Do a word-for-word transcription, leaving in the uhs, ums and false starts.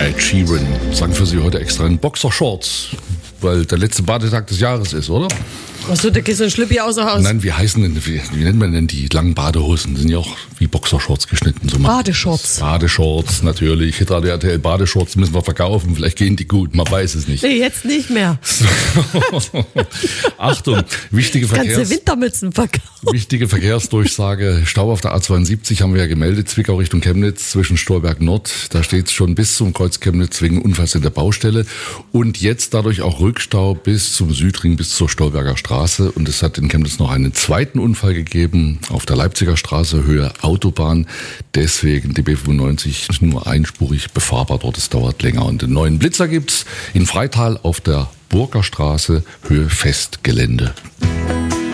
Ed Sheeran sang für Sie heute extra in Boxershorts, weil der letzte Badetag des Jahres ist, oder? Achso, da gehst du ein Schlüppi außer Haus. Nein, wie heißen denn, wie, wie nennt man denn die langen Badehosen? Die sind ja auch wie Boxershorts geschnitten. So Badeshorts. Badeshorts, natürlich. Hitradio R T L Badeshorts müssen wir verkaufen. Vielleicht gehen die gut, man weiß es nicht. Nee, jetzt nicht mehr. Achtung, wichtige, Verkehrs- Ganze Wintermützen verkaufen. wichtige Verkehrsdurchsage. Stau auf der A zweiundsiebzig haben wir ja gemeldet. Zwickau Richtung Chemnitz zwischen Stolberg Nord. Da steht es schon bis zum Kreuz Chemnitz wegen Unfalls in der Baustelle. Und jetzt dadurch auch Rückstau bis zum Südring, bis zur Stolberger Straße. Und es hat in Chemnitz noch einen zweiten Unfall gegeben auf der Leipziger Straße, Höhe Autobahn. Deswegen die B fünfundneunzig nur einspurig befahrbar dort. Es dauert länger. Und den neuen Blitzer gibt's in Freital auf der Burger Straße, Höhe Festgelände.